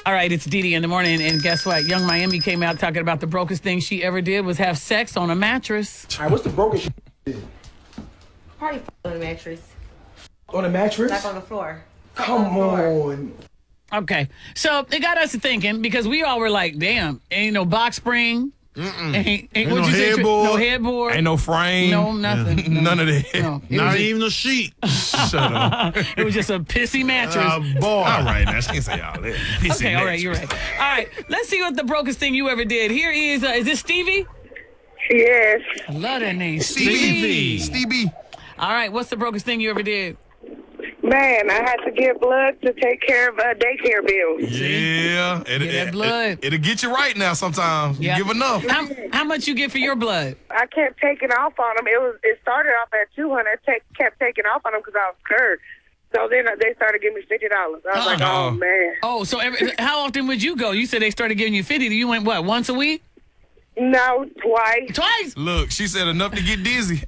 All right, it's Dee Dee in the morning, and guess what? Young Miami came out talking about the brokest thing she ever did was have sex on a mattress. All right, what's the brokest shit? Probably on the mattress. On a mattress? Like on the floor. Come on. Okay, so it got us thinking because we all were like, damn, ain't no box spring. Ain't no what'd you say, headboard. No headboard. Ain't no frame. No, nothing. No. None of that. No, it Not was even a sheet. Shut up. It was just a pissy mattress. Boy. All right, now she can say all that. Pissy Okay, all right, mattress. you're right. All right, let's see what the brokest thing you ever did. Here is this Stevie? Yes. I love that name, Stevie. All right, what's the brokest thing you ever did? Man, I had to give blood to take care of daycare bills. Yeah. that blood. It'll get you right now sometimes. Yeah. You give enough. How much you get for your blood? I kept taking off on them. It started off at $200. Kept taking off on them because I was scared. So then they started giving me $50. I was like, oh man. Oh, so how often would you go? You said they started giving you 50. You went what? Once a week? No, twice. Twice? Look, she said enough to get dizzy.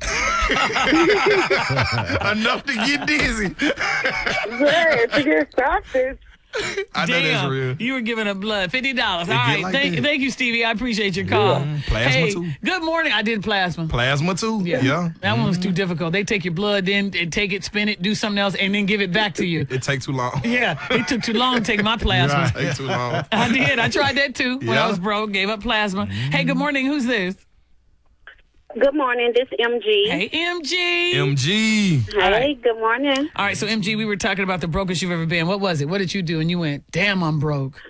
Enough to get dizzy. Yeah, to get started. I know that's real. You were giving up blood. $50. All right. like Thank you, Stevie. I appreciate your call. Plasma hey, too. Good morning. I did plasma. Plasma too? Yeah. That one was too difficult. They take your blood, then take it, spin it, do something else, and then give it back to you. It takes too long. Yeah, it took too long to take my plasma. It takes too long. I did. I tried that too when I Yeah. was broke. Gave up plasma. Hey, good morning. Who's this? Good morning. This is MG. Hey, MG. MG. Hey, good morning. All right, so MG, we were talking about the brokest you've ever been. What was it? What did you do? And you went, damn, I'm broke.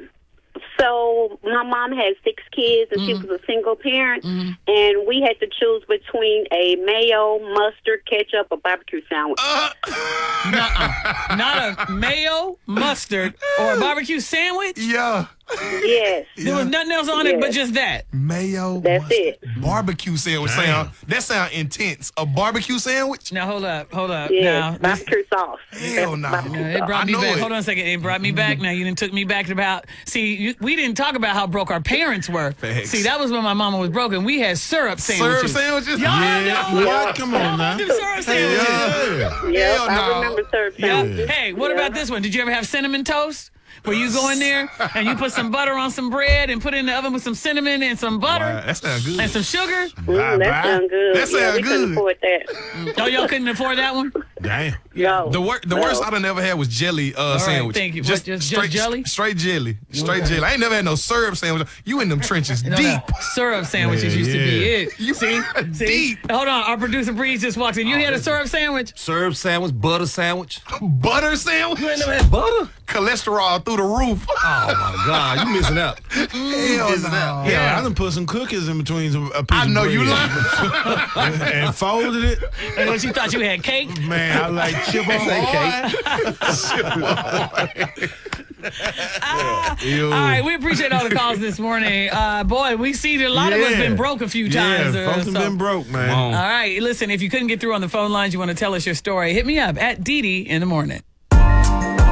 So my mom had 6 kids, and she was a single parent, and we had to choose between a mayo, mustard, ketchup, or barbecue sandwich. Nuh-uh. Not a mayo, mustard, or a barbecue sandwich? Yeah. Yes. There was nothing else on it but just that. Mayo. That's mustard, it. Barbecue sandwich sound intense. A barbecue sandwich? Now, hold up. Yes, Now, barbecue sauce. Hell no. Barbecue it sauce. brought me I know back. it. Hold on a second. It brought me back. Now, you done took me back to about... See, we didn't talk about how broke our parents were. Facts. See, that was when my mama was broken. We had syrup sandwiches. Syrup sandwiches? Y'all know. What? Come on now. Them syrup sandwiches. Yep, Hell I no. remember syrup Yeah. sandwiches. Hey, what about this one? Did you ever have cinnamon toast? Where you go in there and you put some butter on some bread and put it in the oven with some cinnamon and some butter Wow, that sounds good. and some sugar? That sounds good. That sound we couldn't good. afford that. Oh, y'all couldn't afford that one? Damn. No. The worst I done ever had was jelly sandwich. thank you. What, just straight jelly? Straight jelly. Straight jelly. I ain't never had no syrup sandwich. You in them trenches No, deep. no. Syrup sandwiches used to be it. You See? deep. Hold on. Our producer Breeze just walked in. You had a syrup sandwich? Syrup sandwich, butter sandwich. Butter sandwich? You ain't never had butter? Cholesterol through the roof. Oh my God, you missing out. Hell no. Yeah, I done put some cookies in between a piece I of know bread you lying. and folded it. And what you thought you had cake? Man, I like chip on All right, we appreciate all the calls this morning. Boy, we see that a lot of us been broke a few times. Yeah, folks have been broke, man. All right, listen, if you couldn't get through on the phone lines, you want to tell us your story, hit me up at Dee Dee in the morning.